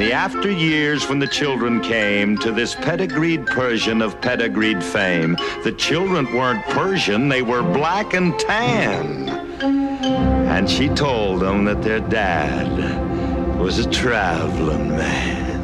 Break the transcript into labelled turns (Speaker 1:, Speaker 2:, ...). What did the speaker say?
Speaker 1: the after years when the children came to this pedigreed Persian of pedigreed fame, the children weren't Persian, they were black and tan. And she told them that their dad was a traveling man.